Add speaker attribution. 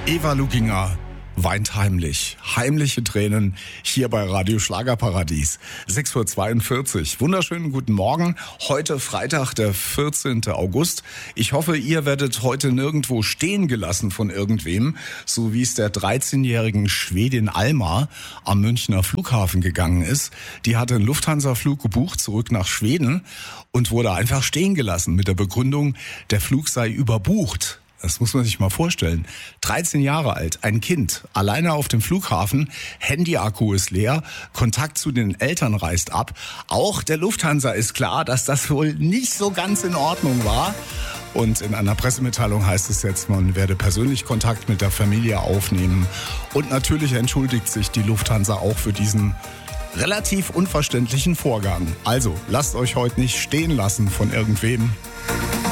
Speaker 1: Eva Luginger weint heimlich. Heimliche Tränen hier bei Radio Schlagerparadies. 6:42 Uhr. Wunderschönen guten Morgen. Heute Freitag, der 14. August. Ich hoffe, ihr werdet heute nirgendwo stehen gelassen von irgendwem, so wie es der 13-jährigen Schwedin Alma am Münchner Flughafen gegangen ist. Die hatte einen Lufthansa-Flug gebucht, zurück nach Schweden und wurde einfach stehen gelassen mit der Begründung, der Flug sei überbucht. Das muss man sich mal vorstellen. 13 Jahre alt, ein Kind, alleine auf dem Flughafen, Handy-Akku ist leer, Kontakt zu den Eltern reißt ab. Auch der Lufthansa ist klar, dass das wohl nicht so ganz in Ordnung war. Und in einer Pressemitteilung heißt es jetzt, man werde persönlich Kontakt mit der Familie aufnehmen. Und natürlich entschuldigt sich die Lufthansa auch für diesen relativ unverständlichen Vorgang. Also, lasst euch heute nicht stehen lassen von irgendwem.